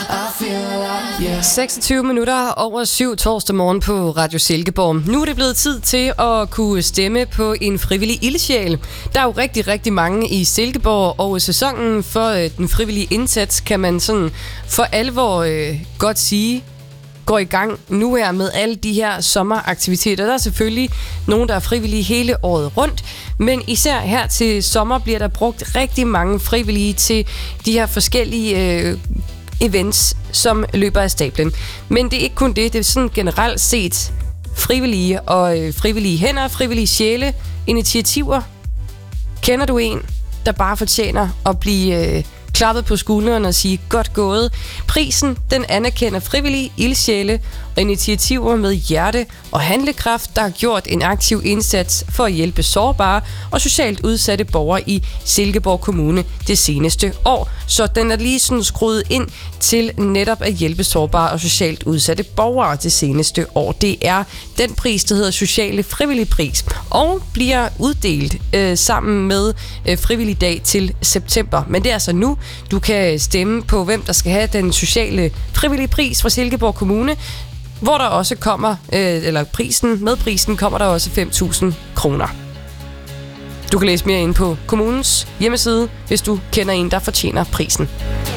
26 minutter over 7 torsdag morgen på Radio Silkeborg. Nu er det blevet tid til at kunne stemme på en frivillig ildsjæl. Der er jo rigtig, rigtig mange i Silkeborg, og sæsonen for den frivillige indsats kan man sådan for alvor godt sige går i gang nu her med alle de her sommeraktiviteter. Der er selvfølgelig nogen, der er frivillige hele året rundt, men især her til sommer bliver der brugt rigtig mange frivillige til de her forskellige events, som løber af stablen. Men det er ikke kun det er sådan generelt set frivillige og frivillige hænder, frivillige sjæle, initiativer. Kender du en, der bare fortjener at blive klappet på skulderen og sige godt gået? Prisen, den anerkender frivillige ildsjæle og initiativer med hjerte og handlekraft, der har gjort en aktiv indsats for at hjælpe sårbare og socialt udsatte borgere i Silkeborg Kommune det seneste år. Så den er lige sådan skruet ind til netop at hjælpe sårbare og socialt udsatte borgere det seneste år. Det er den pris, der hedder Sociale Frivillige Pris, og bliver uddelt sammen med Frivillig Dag til september. Men det er altså nu, du kan stemme på, hvem der skal have den Sociale Frivillige Pris fra Silkeborg Kommune, hvor der også kommer, med prisen kommer der også 5.000 kroner. Du kan læse mere ind på kommunens hjemmeside, hvis du kender en, der fortjener prisen.